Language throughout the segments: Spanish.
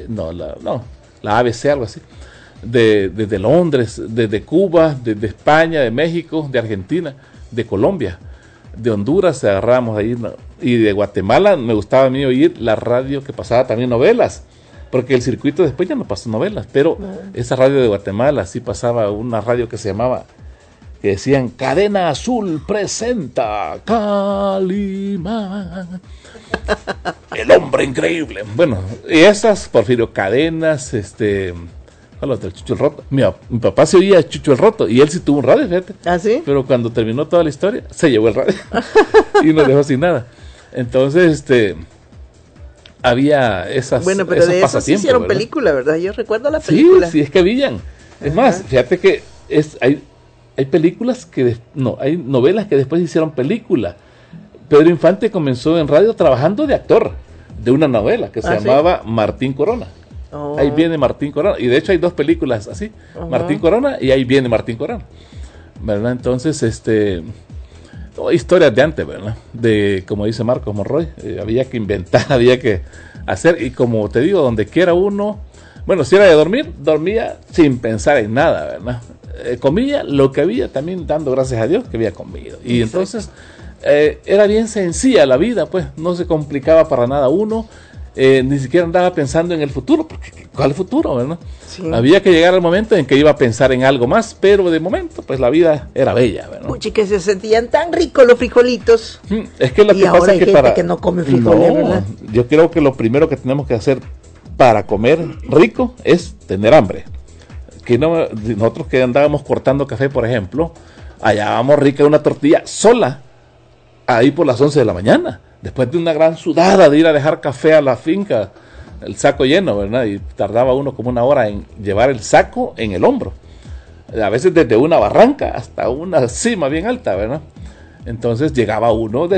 la ABC, algo así, desde Londres, desde Cuba, desde España, de México, de Argentina, de Colombia, de Honduras, agarrábamos ahí, ¿no? Y de Guatemala me gustaba a mí oír la radio que pasaba también novelas, porque el circuito después ya no pasó novelas, pero esa radio de Guatemala sí pasaba una radio que se llamaba, que decían Cadena Azul presenta Calimán, el hombre increíble. Bueno, y esas, Porfirio Cadenas, ¿cuál otro? Chucho el Roto. Mi papá se oía Chucho el Roto y él sí tuvo un radio, fíjate. ¿Ah, sí? Pero cuando terminó toda la historia, se llevó el radio y nos dejó sin nada. Entonces, había esas bueno, pero esos de eso sí hicieron, ¿verdad? Película, ¿verdad? Yo recuerdo la película. Sí, es que habían. Es más, fíjate que hay películas hay novelas que después hicieron película. Pedro Infante comenzó en radio trabajando de actor de una novela que se llamaba Martín Corona. Ahí viene Martín Corona, y de hecho hay 2 películas así, Martín Corona y ahí viene Martín Corona, ¿verdad? Entonces, historias de antes, ¿verdad? De, como dice Marcos Monroy, había que inventar, había que hacer, y como te digo, donde quiera uno, bueno, si era de dormir, dormía sin pensar en nada, ¿verdad? Comía lo que había, también dando gracias a Dios que había comido, y entonces era bien sencilla la vida, pues, no se complicaba para nada uno. Ni siquiera andaba pensando en el futuro, porque ¿cuál futuro, verdad? Sí. Había que llegar al momento en que iba a pensar en algo más, pero de momento, pues la vida era bella, ¿verdad? Puchi, que se sentían tan ricos los frijolitos. Es que lo que pasa es que gente que no come frijoles, ¿verdad? Yo creo que lo primero que tenemos que hacer para comer rico es tener hambre. Que nosotros que andábamos cortando café, por ejemplo, hallábamos rica una tortilla sola, ahí por las 11 de la mañana. Después de una gran sudada de ir a dejar café a la finca, el saco lleno, ¿verdad? Y tardaba uno como 1 hora en llevar el saco en el hombro. A veces desde una barranca hasta una cima bien alta, ¿verdad? Entonces llegaba uno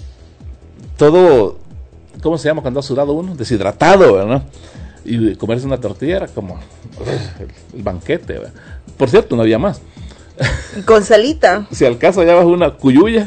todo, ¿cómo se llama cuando ha sudado uno? Deshidratado, ¿verdad? Y comerse una tortilla era como el banquete, ¿verdad? Por cierto, no había más. Con salita. Si al caso hallabas una cuyuya,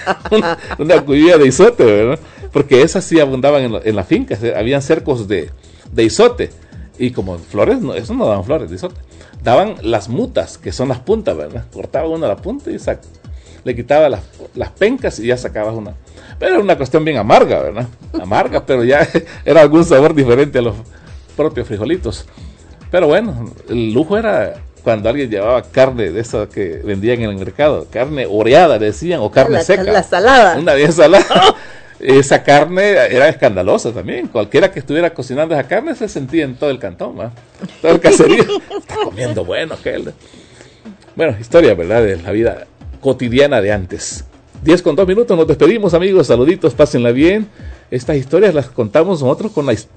una cuyuya de izote, ¿verdad? Porque esas sí abundaban en la finca, habían cercos de izote, y como flores, eso no daban flores de izote, daban las mutas, que son las puntas, ¿verdad? Cortaba uno la punta y le quitaba las pencas y ya sacabas una. Pero era una cuestión bien amarga, ¿verdad? Amarga, pero ya era algún sabor diferente a los propios frijolitos. Pero bueno, el lujo era cuando alguien llevaba carne de esa que vendían en el mercado, carne oreada decían, o carne seca. La salada. Una bien salada. Esa carne era escandalosa también. Cualquiera que estuviera cocinando esa carne se sentía en todo el cantón, ¿no? Todo el caserío. Está comiendo bueno aquel. Bueno, historia, ¿verdad? De la vida cotidiana de antes. 10:02, nos despedimos, amigos. Saluditos, pásenla bien. Estas historias las contamos nosotros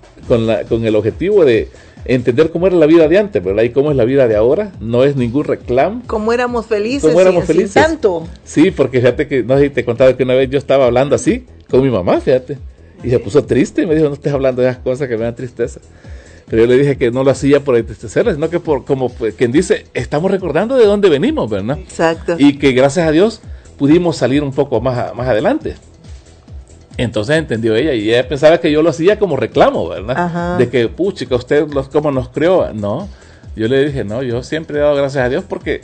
con el objetivo de entender cómo era la vida de antes, ¿verdad? Y cómo es la vida de ahora. No es ningún reclamo. Cómo éramos felices. Sin tanto. Sí, porque fíjate que, no sé si te contaba que una vez yo estaba hablando así con mi mamá, fíjate, y se puso triste y me dijo, no estés hablando de esas cosas que me dan tristeza. Pero yo le dije que no lo hacía por entristecerla, sino que como quien dice, estamos recordando de dónde venimos, ¿verdad? Exacto. Y que gracias a Dios pudimos salir un poco más adelante. Entonces entendió ella, y ella pensaba que yo lo hacía como reclamo, ¿verdad? Ajá. De que, puchica, usted cómo nos crió. No, yo le dije, no, yo siempre he dado gracias a Dios porque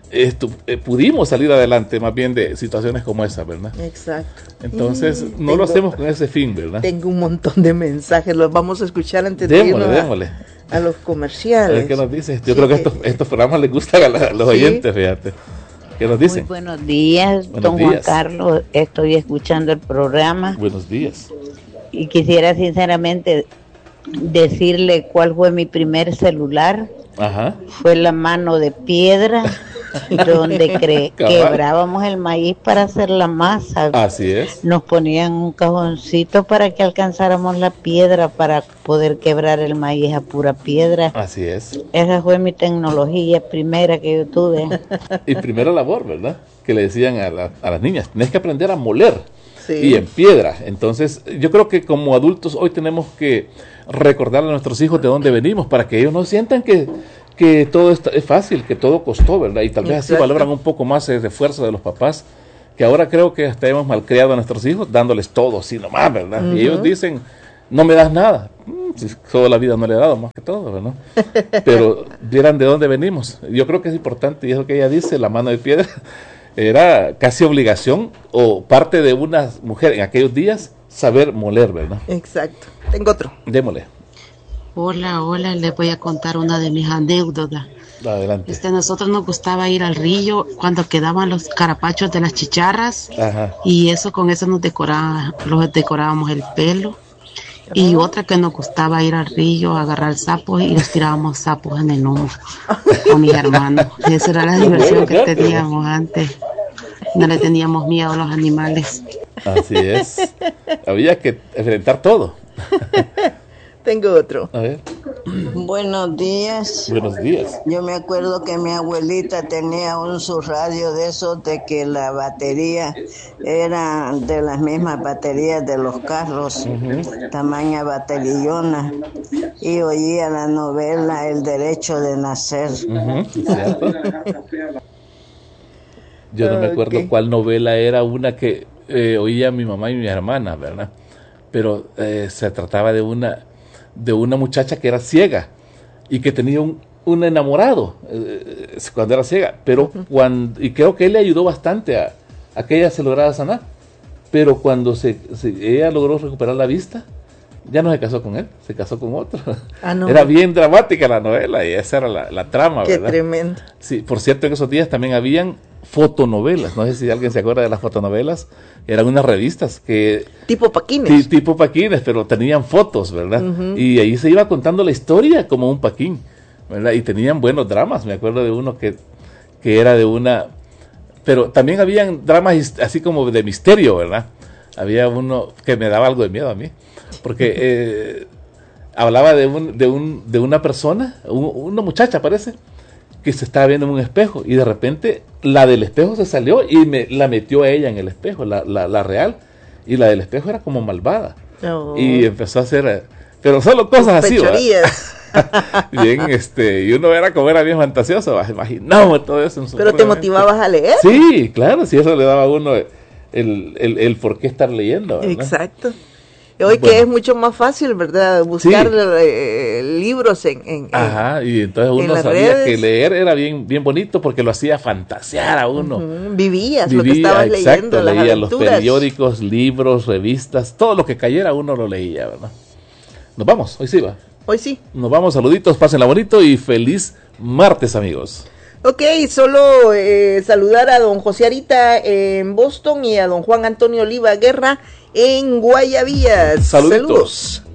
pudimos salir adelante más bien de situaciones como esa, ¿verdad? Exacto. Entonces, no lo hacemos con ese fin, ¿verdad? Tengo un montón de mensajes, los vamos a escuchar antes de irnos a los comerciales. A ver qué nos dice. Yo creo que estos programas les gustan a los oyentes, fíjate. ¿Qué nos dicen? Muy buenos días, don Juan Carlos. Estoy escuchando el programa. Buenos días. Y quisiera sinceramente decirle cuál fue mi primer celular. Ajá. Fue la mano de piedra, donde quebrábamos el maíz para hacer la masa. Así es. Nos ponían un cajoncito para que alcanzáramos la piedra para poder quebrar el maíz a pura piedra. Así es. Esa fue mi tecnología primera que yo tuve. Y primera labor, ¿verdad? Que le decían a las niñas, tenés que aprender a moler. Sí. Y en piedra. Entonces, yo creo que como adultos hoy tenemos que recordarle a nuestros hijos de dónde venimos para que ellos no sientan que todo es fácil, que todo costó, ¿verdad? Y tal vez así valoran un poco más el esfuerzo de los papás, que ahora creo que hasta hemos malcriado a nuestros hijos dándoles todo así nomás, ¿verdad? Y ellos dicen, no me das nada. Toda la vida no le ha dado, más que todo, ¿verdad? Pero vieran de dónde venimos. Yo creo que es importante, y es lo que ella dice, la mano de piedra era casi obligación o parte de una mujer en aquellos días saber moler, ¿verdad? Exacto. Tengo otro. Démosle. Hola, les voy a contar una de mis anécdotas. Adelante. Nosotros nos gustaba ir al río cuando quedaban los carapachos de las chicharras. Ajá. Y con eso los decorábamos el pelo. Y otra que nos gustaba ir al río a agarrar sapos y les tirábamos sapos en el hombro con mis hermanos. Y esa era la diversión que teníamos antes. No le teníamos miedo a los animales. Así es. Había que enfrentar todo. Tengo otro. A ver. Buenos días. Buenos días. Yo me acuerdo que mi abuelita tenía un subradio de esos de que la batería era de las mismas baterías de los carros, tamaña baterillona, y oía la novela El Derecho de Nacer. ¿Cierto? Yo no me acuerdo cuál novela era, una que oía mi mamá y mi hermana, ¿verdad? Pero se trataba de una muchacha que era ciega y que tenía un enamorado cuando era ciega, pero y creo que él le ayudó bastante a que ella se lograra sanar, pero cuando ella logró recuperar la vista, ya no se casó con él, se casó con otro. No. Era bien dramática la novela y esa era la trama, Qué ¿verdad? Tremendo. Sí, por cierto, en esos días también habían fotonovelas, no sé si alguien se acuerda de las fotonovelas, eran unas revistas que... Tipo paquines. Tipo paquines, pero tenían fotos, ¿verdad? Y ahí se iba contando la historia como un paquín, ¿verdad? Y tenían buenos dramas, me acuerdo de uno que era de una... Pero también habían dramas así como de misterio, ¿verdad? Había uno que me daba algo de miedo a mí, porque hablaba de una persona, una muchacha parece, que se estaba viendo en un espejo y de repente la del espejo se salió y la metió a ella en el espejo, la real, y la del espejo era como malvada. Y empezó a hacer, pero solo cosas así, bien, y uno era como era bien fantasioso, imaginamos todo eso en su ¿Pero te motivabas a leer? Sí, claro, sí, eso le daba a uno el por qué estar leyendo, ¿verdad? Exacto. Hoy que es mucho más fácil, ¿verdad? Buscar libros Ajá, y entonces uno sabía que leer era bien bonito porque lo hacía fantasear a uno. Vivías lo que estabas leyendo, las leía aventuras. Los periódicos, libros, revistas, todo lo que cayera uno lo leía, ¿verdad? Nos vamos, hoy sí va. Hoy sí. Nos vamos, saluditos, pásenla bonito y feliz martes, amigos. Ok, solo saludar a don José Arita en Boston y a don Juan Antonio Oliva Guerra en Guayabillas. Saluditos. Saludos.